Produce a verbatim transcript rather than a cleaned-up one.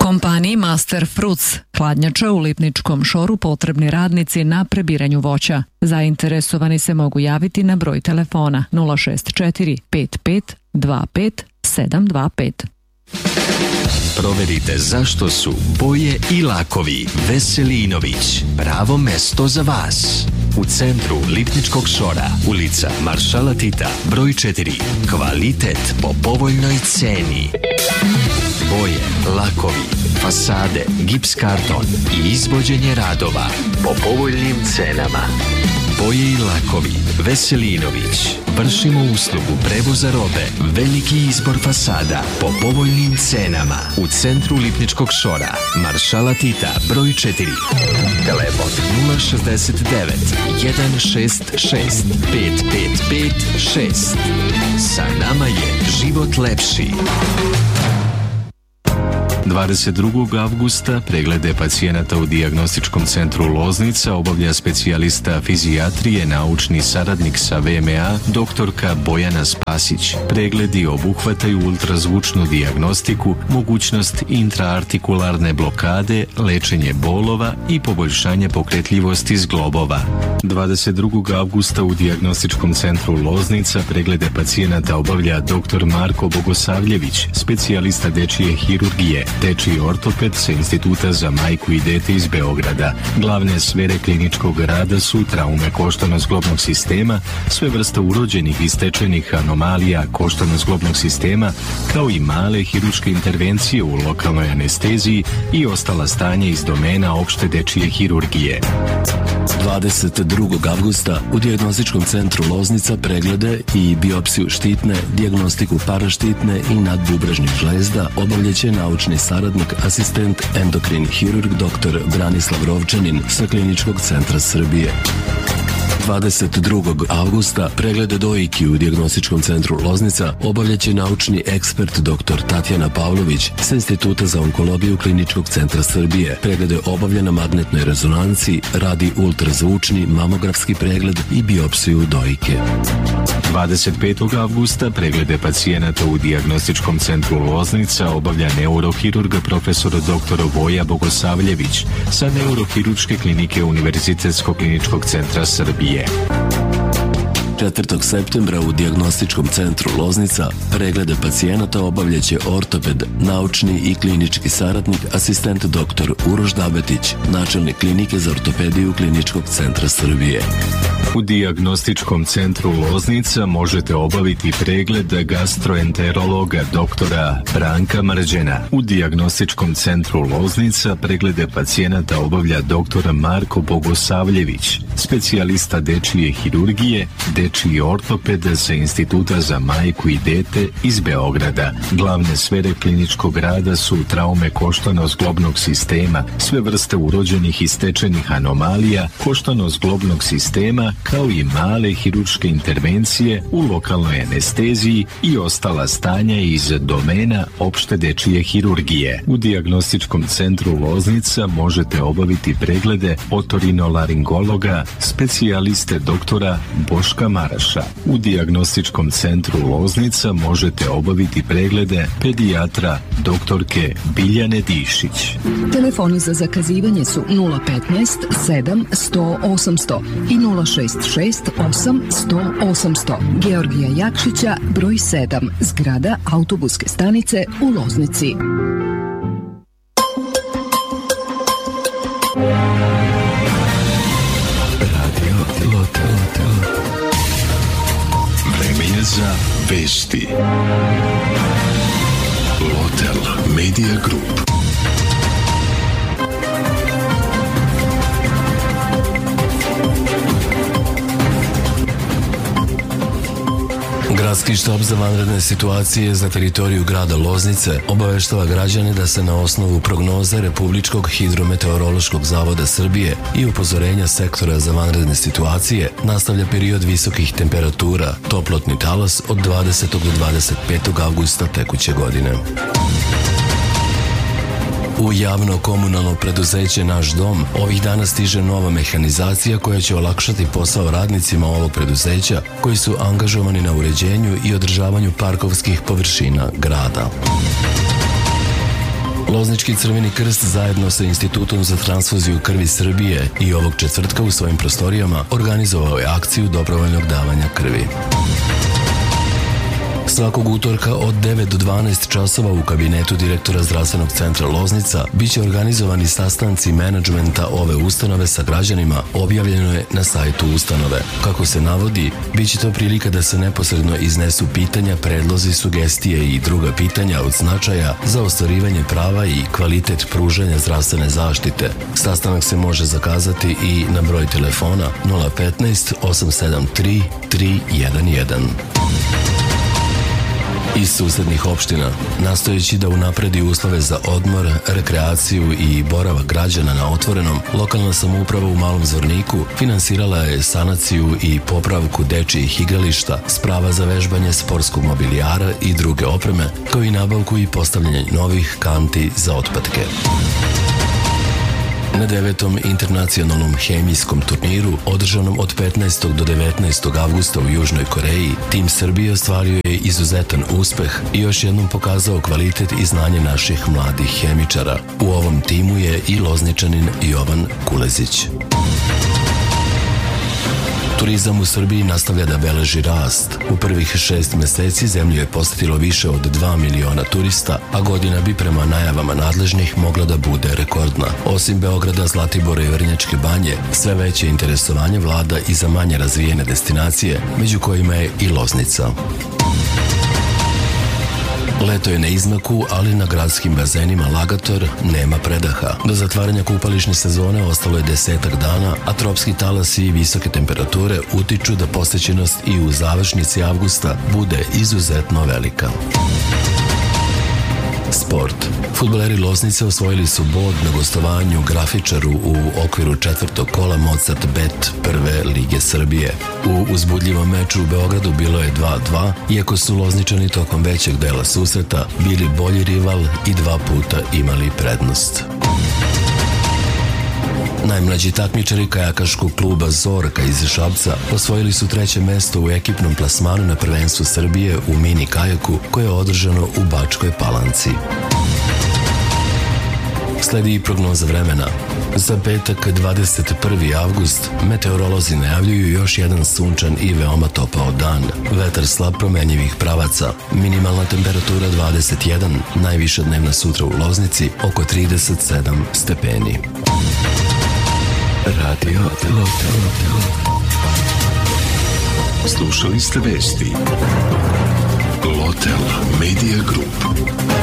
Kompaniji Master Fruits, hladnjača u Lipničkom Šoru, potrebni radnici na prebiranju voća. Zainteresovani se mogu javiti na broj telefona nula šest četiri pet pet dva pet sedam dva pet. Proverite zašto su boje i lakovi Veselinović pravo mesto za vas. U centru Lipničkog Šora, ulica Maršala Tita, broj četiri. Kvalitet po povoljnoj ceni. Boje, lakovi, fasade, gips karton i izvođenje radova po povoljnim cenama. Boje i lakovi Veselinović. Vršimo uslugu prevoza robe, veliki izbor fasada po povoljnim cenama. U centru Lipničkog Šora, Maršala Tita, broj četiri. Telefon nula šezdeset devet jedan šest šest pet pet pet šest. Sa nama je život lepši. dvadeset drugog avgusta preglede pacijenata u dijagnostičkom centru Loznica obavlja specijalista fizijatrije, naučni saradnik sa V M A, doktorka Bojana Spasić. Pregledi obuhvataju ultrazvučnu dijagnostiku, mogućnost intraartikularne blokade, lečenje bolova i poboljšanje pokretljivosti zglobova. dvadeset drugog avgusta u dijagnostičkom centru Loznica preglede pacijenata obavlja doktor Marko Bogosavljević, specijalista dečije hirurgije, dečiji ortoped sa Instituta za majku i dete iz Beograda. Glavne sfere kliničkog rada su traume koštano-zglobnog sistema, sve vrste urođenih i stečenih anomalija koštano-zglobnog sistema, kao i male hirurške intervencije u lokalnoj anesteziji i ostala stanja iz domena opšte dečije hirurgije. dvadeset drugog avgusta u dijagnostičkom centru Loznica preglede i biopsiju štitne, dijagnostiku paraštitne i nadbubrežnih žlezda obavljaće naučni saradnik, asistent endokrin hirurg dr. Branislav Rovčanin sa Kliničkog centra Srbije. dvadeset drugog avgusta preglede dojki u dijagnostičkom centru Loznica obavljaće naučni ekspert dr. Tatjana Pavlović sa Instituta za onkologiju Kliničkog centra Srbije. Preglede obavlja na magnetnoj rezonanci, radi ultrazvučni, mamografski pregled i biopsiju dojke. dvadeset petog avgusta preglede pacijenata u dijagnostičkom centru Loznica obavlja neurohirurg profesor dr. Voja Bogosavljević sa neurohirurške klinike Univerzitetskog kliničkog centra Srbije. četvrtog septembra u dijagnostičkom centru Loznica preglede pacijenata obavljaće ortoped, naučni i klinički saradnik, asistent dr. Uroš Dabetić, načelnik klinike za ortopediju Kliničkog centra Srbije. U dijagnostičkom centru Loznica možete obaviti pregled gastroenterologa doktora Branka Mrđena. U dijagnostičkom centru Loznica preglede pacijenata obavlja doktor Marko Bogosavljević, specijalista dečije hirurgije, dečiji ortoped sa Instituta za majku i dete iz Beograda. Glavne sfere kliničkog rada su traume koštano-zglobnog sistema, sve vrste urođenih i stečenih anomalija koštano-zglobnog sistema, kao i male hirurške intervencije u lokalnoj anesteziji i ostala stanja iz domena opšte dečije hirurgije. U dijagnostičkom centru Loznica možete obaviti preglede otorinolaringologa, specijaliste doktora Boška Maraša. U dijagnostičkom centru Loznica možete obaviti preglede pedijatra doktorke Biljane Dišić. Telefoni za zakazivanje su nula petnaest sedam sto osamsto i nula šest šest osam sto osamsto. Georgija Jakšića, broj sedam, zgrada autobuske stanice u Loznici. Radio Lotel. Vreme je za vesti. Lotel Media Group. Gradski štab za vanredne situacije za teritoriju grada Loznice obaveštava građane da se na osnovu prognoze Republičkog hidrometeorološkog zavoda Srbije i upozorenja sektora za vanredne situacije nastavlja period visokih temperatura, toplotni talas od dvadesetog do dvadeset petog avgusta tekuće godine. U javno komunalno preduzeće Naš dom ovih dana stiže nova mehanizacija koja će olakšati posao radnicima ovog preduzeća koji su angažovani na uređenju i održavanju parkovskih površina grada. Loznički Crveni krst zajedno sa Institutom za transfuziju krvi Srbije i ovog četvrtka u svojim prostorijama organizovao je akciju dobrovoljnog davanja krvi. Svakog utorka od devet do dvanaest časova u kabinetu direktora Zdravstvenog centra Loznica biće organizovani sastanci menadžmenta ove ustanove sa građanima, objavljeno je na sajtu ustanove. Kako se navodi, biće to prilika da se neposredno iznesu pitanja, predlozi, sugestije i druga pitanja od značaja za ostvarivanje prava i kvalitet pružanja zdravstvene zaštite. Sastanak se može zakazati i na broj telefona nula petnaest osam sedam tri tri jedan jedan. Iz susednih opština, nastojeći da unapredi uslove za odmor, rekreaciju i boravak građana na otvorenom, lokalna samouprava u Malom Zvorniku finansirala je sanaciju i popravku dečijih igrališta, sprava za vežbanje sportskog mobilijara i druge opreme, kao i nabavku i postavljanje novih kanti za otpadke. Na devetom internacionalnom hemijskom turniru, održanom od petnaestog do devetnaestog avgusta u Južnoj Koreji, tim Srbije ostvario je izuzetan uspeh i još jednom pokazao kvalitet i znanje naših mladih hemičara. U ovom timu je i Lozničanin Jovan Kulezić. Turizam u Srbiji nastavlja da beleži rast. U prvih šest meseci zemlju je posetilo više od dva miliona turista, a godina bi prema najavama nadležnih mogla da bude rekordna. Osim Beograda, Zlatibora i Vrnjačke Banje, sve veće interesovanje vlada i za manje razvijene destinacije, među kojima je i Loznica. Leto je na izmaku, ali na gradskim bazenima Lagator nema predaha. Do zatvaranja kupališne sezone ostalo je desetak dana, a tropski talasi i visoke temperature utiču da posećenost i u završnici avgusta bude izuzetno velika. Sport. Fudbaleri Loznice osvojili su bod na gostovanju Grafičaru u okviru četvrtog kola Mozart Bet prve Lige Srbije. U uzbudljivom meču u Beogradu bilo je dva dva, iako su Lozničani tokom većeg dela susreta bili bolji rival i dva puta imali prednost. Najmlađi takmičari kajakaškog kluba Zorka iz Šapca osvojili su treće mesto u ekipnom plasmanu na prvenstvu Srbije u mini kajaku koje je održano u Bačkoj Palanci. Sledi i prognoza vremena. Za petak dvadeset prvi avgust meteorolozi najavljuju još jedan sunčan i veoma topao dan. Vetar slab promenjivih pravaca. Minimalna temperatura dvadeset jedan, najviša dnevna sutra u Loznici oko trideset sedam stepeni. Radio Lotel. Slušali ste vesti Lotel Media Group.